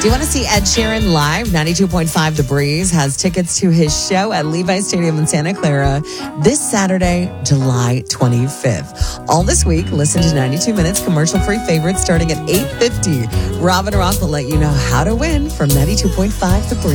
Do you want to see Ed Sheeran live? 92.5 The Breeze has tickets to his show at Levi Stadium in Santa Clara this Saturday, July 25th. All this week, listen to 92 Minutes commercial-free favorites starting at 8:50. Robin Ross will let you know how to win from 92.5 The Breeze.